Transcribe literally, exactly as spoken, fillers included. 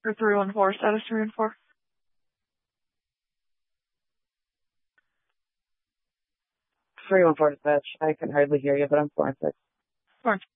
Or three one four, status three one four. three one four dispatch. I can hardly hear you, but I'm four and six. Four and